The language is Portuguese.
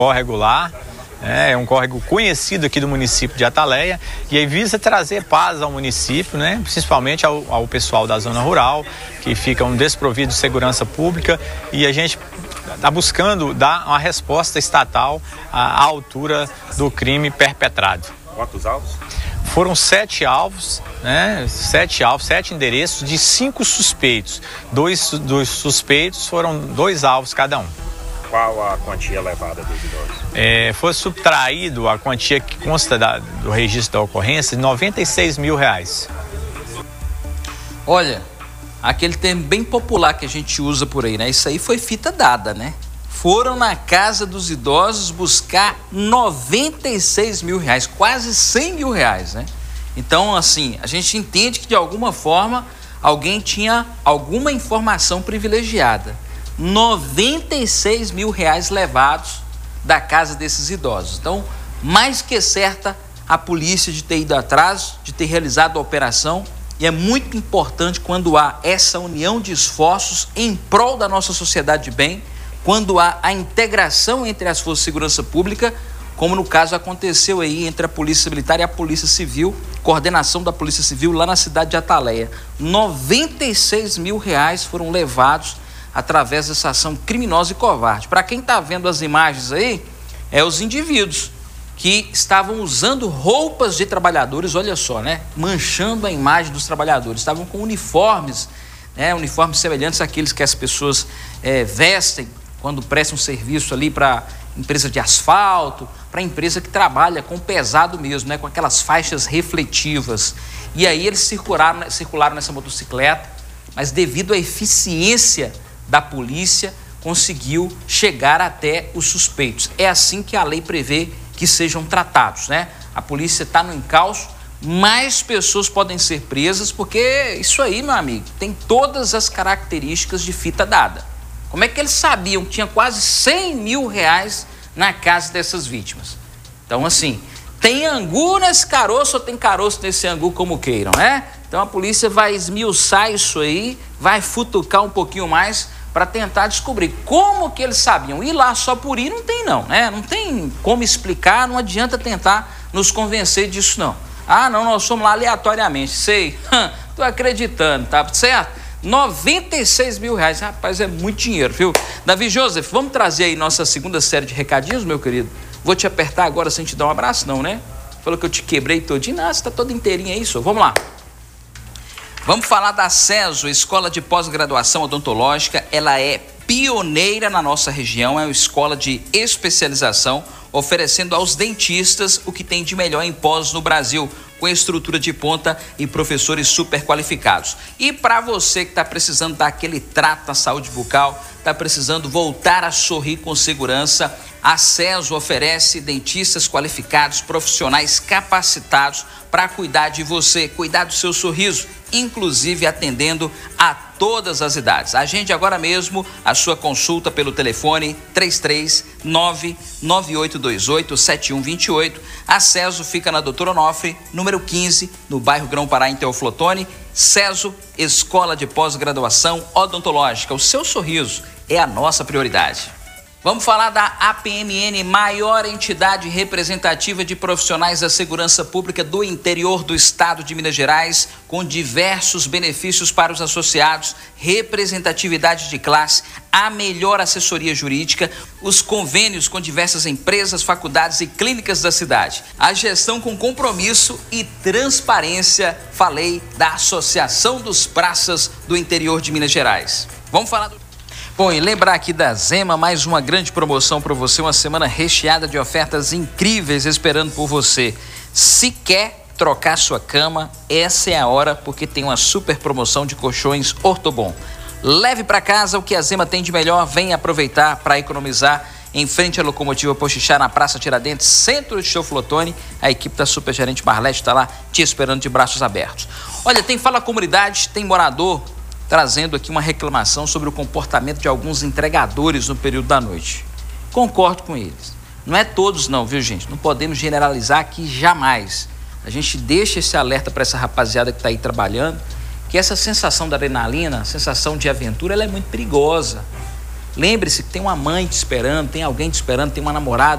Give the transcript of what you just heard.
córrego lá. É um córrego conhecido aqui do município de Ataleia e aí visa trazer paz ao município, né? Principalmente ao pessoal da zona rural, que ficam desprovidos de segurança pública, e a gente está buscando dar uma resposta estatal à altura do crime perpetrado. Quantos alvos? Foram 7 alvos, né? 7 alvos, 7 endereços de 5 suspeitos. Dos suspeitos foram 2 alvos cada um. Qual a quantia levada dos idosos? Foi subtraído a quantia que consta do registro da ocorrência de R$96 mil. Olha, aquele termo bem popular que a gente usa por aí, né? Isso aí foi fita dada, né? Foram na casa dos idosos buscar R$96 mil, quase R$100 mil, né? Então, assim, a gente entende que de alguma forma alguém tinha alguma informação privilegiada. R$96 mil levados da casa desses idosos. Então, mais que certa a polícia de ter ido atrás, de ter realizado a operação, e é muito importante quando há essa união de esforços em prol da nossa sociedade de bem, quando há a integração entre as forças de segurança pública, como no caso aconteceu aí entre a Polícia Militar e a Polícia Civil, coordenação da Polícia Civil lá na cidade de Ataleia. R$96 mil foram levados através dessa ação criminosa e covarde. Para quem está vendo as imagens aí, os indivíduos que estavam usando roupas de trabalhadores, olha só, né? Manchando a imagem dos trabalhadores. Estavam com uniformes, né? Uniformes semelhantes àqueles que as pessoas vestem quando prestam serviço ali para empresa de asfalto, para empresa que trabalha com pesado mesmo, né? Com aquelas faixas refletivas. E aí eles circularam nessa motocicleta, mas devido à eficiência da polícia, conseguiu chegar até os suspeitos. É assim que a lei prevê que sejam tratados, né? A polícia está no encalço, mais pessoas podem ser presas, porque isso aí, meu amigo, tem todas as características de fita dada. Como é que eles sabiam que tinha quase R$100 mil na casa dessas vítimas? Então, assim, tem angu nesse caroço ou tem caroço nesse angu, como queiram, né? Então a polícia vai esmiuçar isso aí, vai futucar um pouquinho mais para tentar descobrir como que eles sabiam. Ir lá só por ir não tem não, né? Não tem como explicar, não adianta tentar nos convencer disso não. Ah, não, nós somos lá aleatoriamente, sei, tô acreditando, tá certo? R$96 mil, rapaz, é muito dinheiro, viu? Davi Joseph, vamos trazer aí nossa segunda série de recadinhos, meu querido? Vou te apertar agora sem te dar um abraço não, né? Falou que eu te quebrei todinho, não, você tá toda inteirinha aí, senhor. Vamos lá. Vamos falar da CESO, Escola de Pós-Graduação Odontológica. Ela é pioneira na nossa região, é uma escola de especialização, oferecendo aos dentistas o que tem de melhor em pós no Brasil, com estrutura de ponta e professores super qualificados. E para você que está precisando dar aquele trato na saúde bucal, está precisando voltar a sorrir com segurança, a CESO oferece dentistas qualificados, profissionais capacitados para cuidar de você, cuidar do seu sorriso, inclusive atendendo a todas as idades. Agende agora mesmo a sua consulta pelo telefone 339-9828-7128. A CESO fica na Doutor Onofre, número 15, no bairro Grão-Pará, em Teoflotone. CESO, Escola de Pós-Graduação Odontológica. O seu sorriso é a nossa prioridade. Vamos falar da APMN, maior entidade representativa de profissionais da segurança pública do interior do estado de Minas Gerais, com diversos benefícios para os associados, representatividade de classe, a melhor assessoria jurídica, os convênios com diversas empresas, faculdades e clínicas da cidade, a gestão com compromisso e transparência. Falei da Associação dos Praças do interior de Minas Gerais. Vamos falar do... Bom, e lembrar aqui da Zema, mais uma grande promoção para você, uma semana recheada de ofertas incríveis esperando por você. Se quer trocar sua cama, essa é a hora, porque tem uma super promoção de colchões Ortobon. Leve para casa o que a Zema tem de melhor, vem aproveitar para economizar. Em frente à locomotiva Pochixá, na Praça Tiradentes, centro de Teoflotone, a equipe da Supergerente Marlete está lá te esperando de braços abertos. Olha, tem Fala Comunidade, tem morador trazendo aqui uma reclamação sobre o comportamento de alguns entregadores no período da noite. Concordo com eles. Não é todos não, viu gente? Não podemos generalizar aqui jamais. A gente deixa esse alerta para essa rapaziada que está aí trabalhando, que essa sensação da adrenalina, a sensação de aventura, ela é muito perigosa. Lembre-se que tem uma mãe te esperando, tem alguém te esperando, tem uma namorada